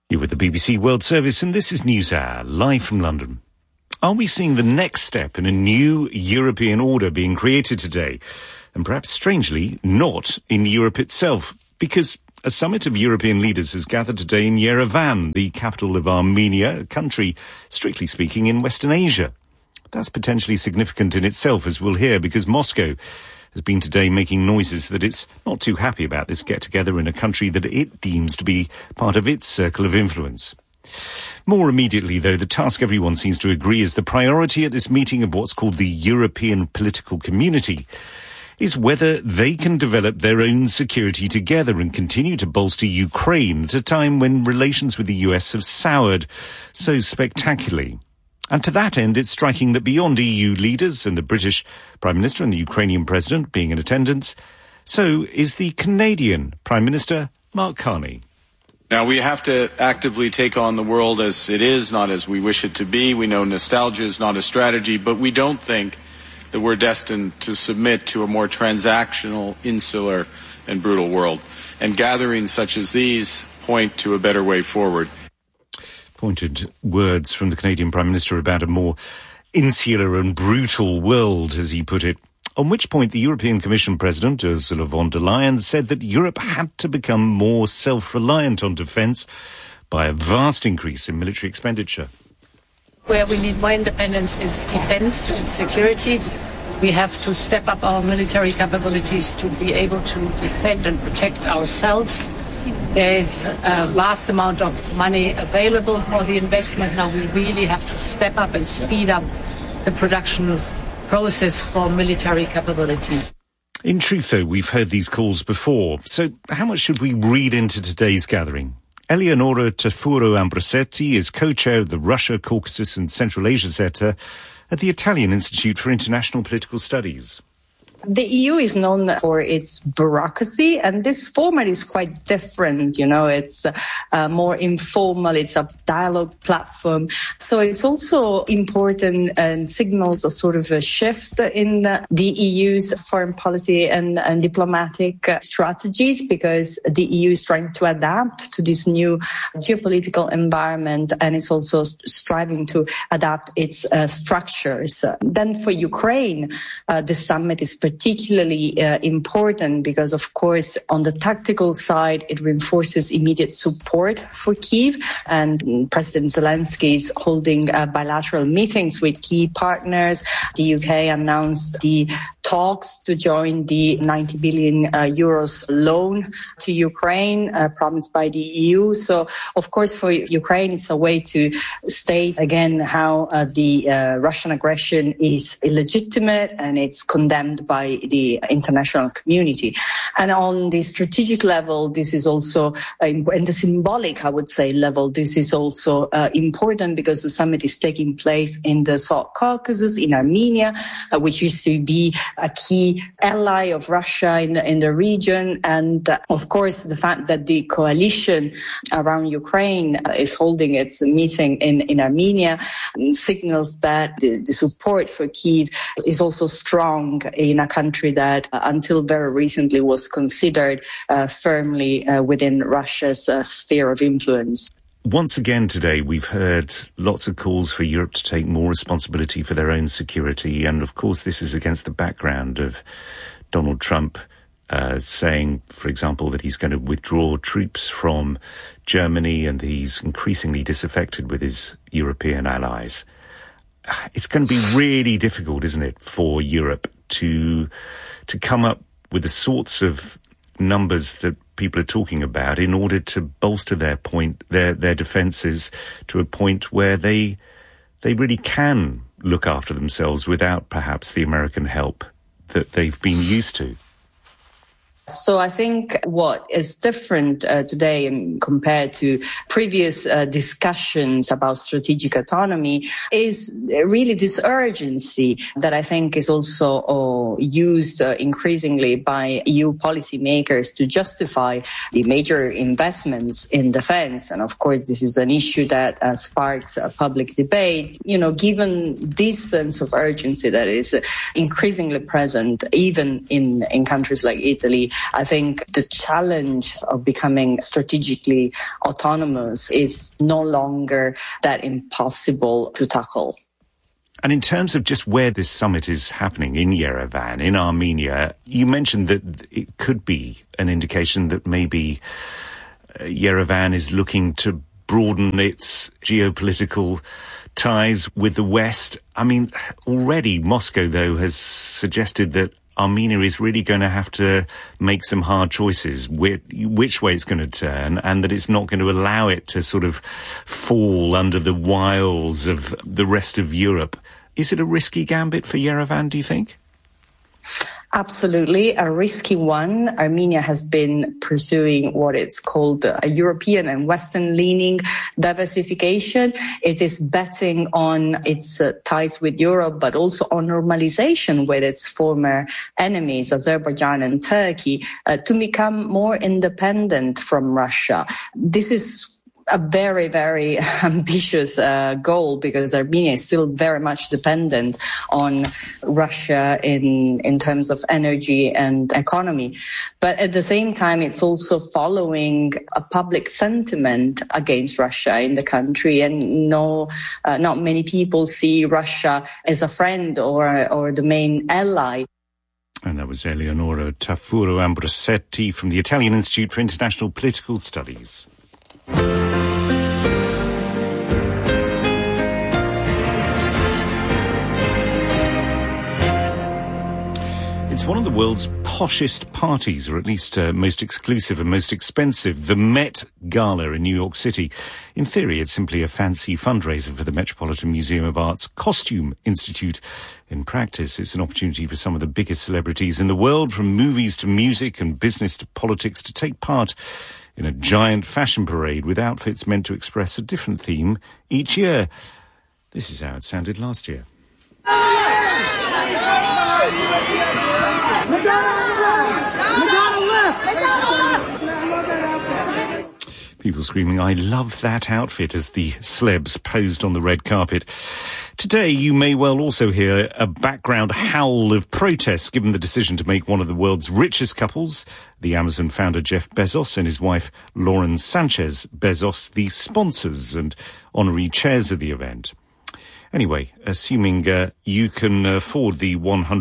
You're with the BBC World Service, and this is NewsHour, live from London. Are we seeing the next step in a new European order being created today? And perhaps strangely, not in Europe itself, because a summit of European leaders has gathered today in Yerevan, the capital of Armenia, a country, strictly speaking, in Western Asia. That's potentially significant in itself, as we'll hear, because Moscow has been today making noises that it's not too happy about this get-together in a country that it deems to be part of its circle of influence. More immediately, though, the task everyone seems to agree is the priority at this meeting of what's called the European Political Community is whether they can develop their own security together and continue to bolster Ukraine at a time when relations with the US have soured so spectacularly. And to that end, it's striking that beyond EU leaders and the British Prime Minister and the Ukrainian President being in attendance, so is the Canadian Prime Minister, Mark Carney. Now, we have to actively take on the world as it is, not as we wish it to be. We know nostalgia is not a strategy, but we don't think that we're destined to submit to a more transactional, insular, and brutal world. And gatherings such as these point to a better way forward. Pointed words from the Canadian Prime Minister about a more insular and brutal world, as he put it. On which point the European Commission President, Ursula von der Leyen, said that Europe had to become more self-reliant on defence by a vast increase in military expenditure. Where we need more independence is defence and security. We have to step up our military capabilities to be able to defend and protect ourselves. There is a vast amount of money available for the investment. Now we really have to step up and speed up the production process for military capabilities. In truth, though, we've heard these calls before. So how much should we read into today's gathering? Eleonora Tafuro-Ambrosetti is co-chair of the Russia, Caucasus and Central Asia Center at the Italian Institute for International Political Studies. The EU is known for its bureaucracy, and this format is quite different. You know, it's more informal. It's a dialogue platform. So it's also important and signals a sort of a shift in the EU's foreign policy and diplomatic strategies, because the EU is trying to adapt to this new geopolitical environment, and it's also striving to adapt its structures. Then for Ukraine, the summit is particularly important because, of course, on the tactical side, it reinforces immediate support for Kyiv, and President Zelensky is holding bilateral meetings with key partners. The UK announced the talks to join the 90 billion euros loan to Ukraine promised by the EU. So, of course, for Ukraine, it's a way to state again how the Russian aggression is illegitimate and it's condemned by the international community. And on the strategic level, this is also, and the symbolic, I would say, level, this is also important because the summit is taking place in the South Caucasus, in Armenia, which used to be a key ally of Russia in the region. And of course, the fact that the coalition around Ukraine is holding its meeting in Armenia signals that the support for Kyiv is also strong in a country that until very recently was considered firmly within Russia's sphere of influence. Once again today, we've heard lots of calls for Europe to take more responsibility for their own security. And of course, this is against the background of Donald Trump saying, for example, that he's going to withdraw troops from Germany and he's increasingly disaffected with his European allies. It's going to be really difficult, isn't it, for Europe to come up with the sorts of numbers that people are talking about in order to bolster their defences to a point where they really can look after themselves without perhaps the American help that they've been used to. So I think what is different today compared to previous discussions about strategic autonomy is really this urgency that I think is also used increasingly by EU policymakers to justify the major investments in defense. And of course, this is an issue that sparks a public debate. You know, given this sense of urgency that is increasingly present even in countries like Italy, I think the challenge of becoming strategically autonomous is no longer that impossible to tackle. And in terms of just where this summit is happening, in Yerevan, in Armenia, you mentioned that it could be an indication that maybe Yerevan is looking to broaden its geopolitical ties with the West. I mean, already Moscow, though, has suggested that Armenia is really going to have to make some hard choices, which way it's going to turn, and that it's not going to allow it to sort of fall under the wiles of the rest of Europe. Is it a risky gambit for Yerevan, do you think? Absolutely, a risky one. Armenia has been pursuing what it's called a European and Western-leaning diversification. It is betting on its ties with Europe, but also on normalization with its former enemies, Azerbaijan and Turkey, to become more independent from Russia. This is a very, very ambitious goal, because Armenia is still very much dependent on Russia in terms of energy and economy. But at the same time, it's also following a public sentiment against Russia in the country, and not many people see Russia as a friend or the main ally. And that was Eleonora Tafuro Ambrosetti from the Italian Institute for International Political Studies. It's one of the world's poshest parties, or at least most exclusive and most expensive, the Met Gala in New York City. In theory, it's simply a fancy fundraiser for the Metropolitan Museum of Art's Costume Institute. In practice, it's an opportunity for some of the biggest celebrities in the world, from movies to music and business to politics, to take part in a giant fashion parade with outfits meant to express a different theme each year. This is how it sounded last year. People screaming, "I love that outfit," as the celebs posed on the red carpet. Today, you may well also hear a background howl of protest given the decision to make one of the world's richest couples, the Amazon founder Jeff Bezos and his wife Lauren Sanchez Bezos, the sponsors and honorary chairs of the event. Anyway, assuming you can afford the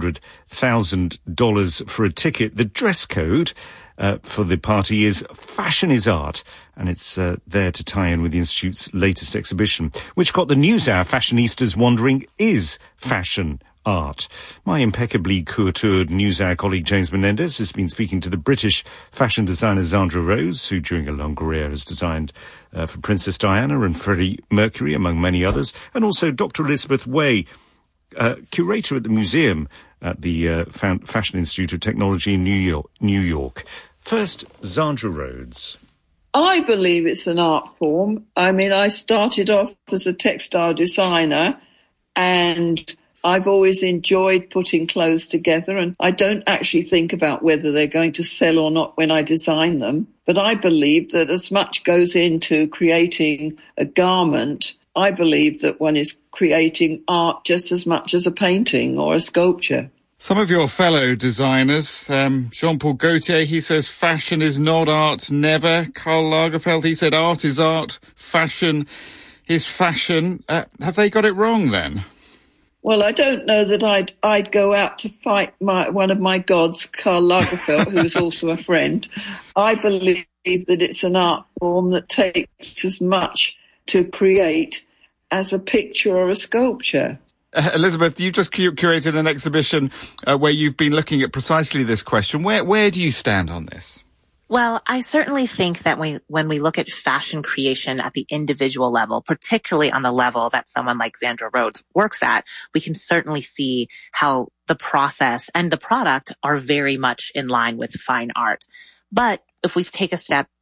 $100,000 for a ticket, the dress code for the party is Fashion is Art, and it's there to tie in with the Institute's latest exhibition, which got the NewsHour fashionistas wondering, is fashion art? My impeccably couturied NewsHour colleague James Menendez has been speaking to the British fashion designer Zandra Rose, who during a long career has designed for Princess Diana and Freddie Mercury, among many others, and also Dr. Elizabeth Way, curator at the museum at the Fashion Institute of Technology in New York. First, Zandra Rhodes. I believe it's an art form. I mean, I started off as a textile designer, and I've always enjoyed putting clothes together, and I don't actually think about whether they're going to sell or not when I design them. But I believe that as much goes into creating a garment, I believe that one is creating art just as much as a painting or a sculpture. Some of your fellow designers, Jean-Paul Gaultier, he says fashion is not art, never. Karl Lagerfeld, he said art is art, fashion is fashion. Have they got it wrong then? Well, I don't know that I'd go out to fight one of my gods, Karl Lagerfeld, who is also a friend. I believe that it's an art form that takes as much to create as a picture or a sculpture. Elizabeth, you've just curated an exhibition where you've been looking at precisely this question. Where do you stand on this? Well, I certainly think that when we look at fashion creation at the individual level, particularly on the level that someone like Zandra Rhodes works at, we can certainly see how the process and the product are very much in line with fine art. But if we take a step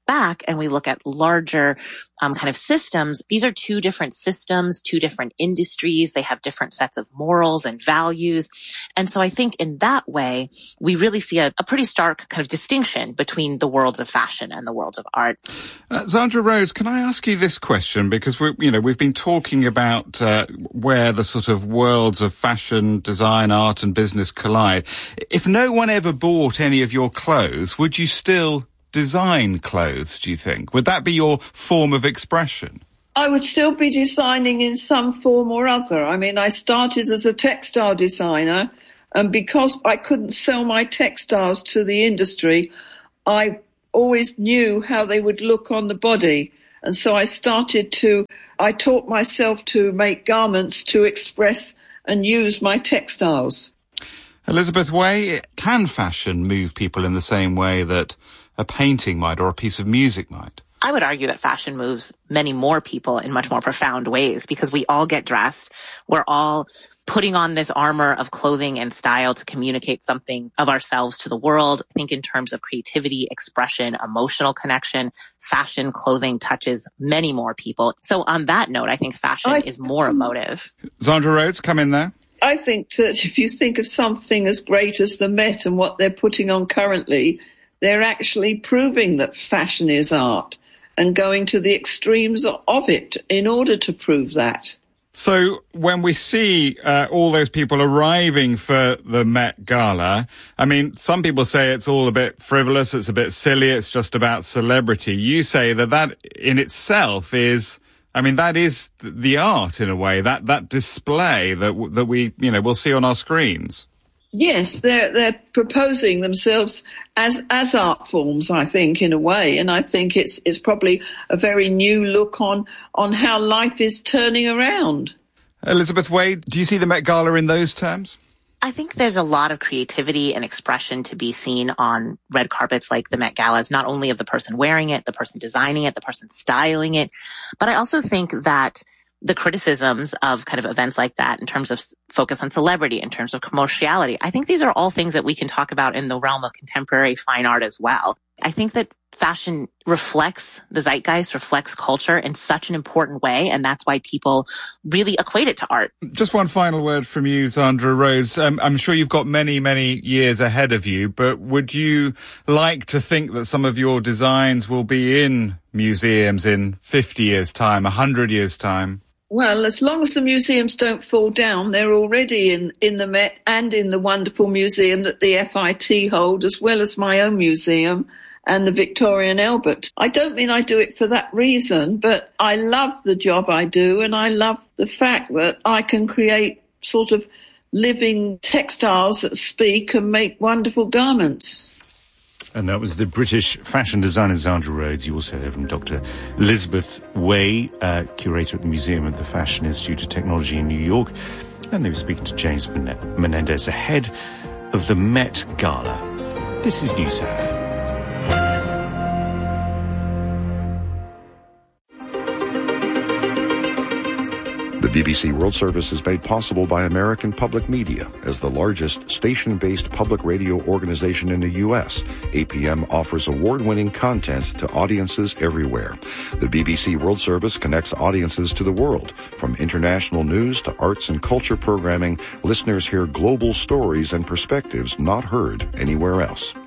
back and we look at larger kind of systems, these are two different systems, two different industries. They have different sets of morals and values. And so I think in that way, we really see a pretty stark kind of distinction between the worlds of fashion and the worlds of art. Zandra Rhodes, can I ask you this question? Because we've been talking about where the sort of worlds of fashion, design, art and business collide. If no one ever bought any of your clothes, would you still design clothes, do you think? Would that be your form of expression? I would still be designing in some form or other. I mean, I started as a textile designer, and because I couldn't sell my textiles to the industry, I always knew how they would look on the body. And so I taught myself to make garments to express and use my textiles. Elizabeth Way, can fashion move people in the same way that a painting might or a piece of music might? I would argue that fashion moves many more people in much more profound ways because we all get dressed. We're all putting on this armor of clothing and style to communicate something of ourselves to the world. I think in terms of creativity, expression, emotional connection, fashion, clothing touches many more people. So on that note, I think fashion is more emotive. Zandra Rhodes, come in there. I think that if you think of something as great as the Met and what they're putting on currently, they're actually proving that fashion is art and going to the extremes of it in order to prove that. So when we see all those people arriving for the Met Gala, I mean, some people say it's all a bit frivolous, it's a bit silly, it's just about celebrity. You say that in itself is, I mean, that is the art in a way, that display that we, we'll see on our screens. Yes, they're proposing themselves as art forms, I think, in a way, and I think it's probably a very new look on how life is turning around. Elizabeth Way, do you see the Met Gala in those terms? I think there's a lot of creativity and expression to be seen on red carpets like the Met Galas, not only of the person wearing it, the person designing it, the person styling it, but I also think that the criticisms of kind of events like that in terms of focus on celebrity, in terms of commerciality, I think these are all things that we can talk about in the realm of contemporary fine art as well. I think that fashion reflects the zeitgeist, reflects culture in such an important way, and that's why people really equate it to art. Just one final word from you, Zandra Rhodes. I'm sure you've got many, many years ahead of you, but would you like to think that some of your designs will be in museums in 50 years' time, 100 years' time? Well, as long as the museums don't fall down, they're already in the Met and in the wonderful museum that the FIT hold, as well as my own museum and the Victoria and Albert. I don't mean I do it for that reason, but I love the job I do, and I love the fact that I can create sort of living textiles that speak and make wonderful garments. And that was the British fashion designer Zandra Rhodes. You also heard from Dr. Elizabeth Way, curator at the Museum of the Fashion Institute of Technology in New York. And they were speaking to James Menendez ahead of the Met Gala. This is NewsHour. The BBC World Service is made possible by American Public Media. As the largest station-based public radio organization in the U.S., APM offers award-winning content to audiences everywhere. The BBC World Service connects audiences to the world. From international news to arts and culture programming, listeners hear global stories and perspectives not heard anywhere else.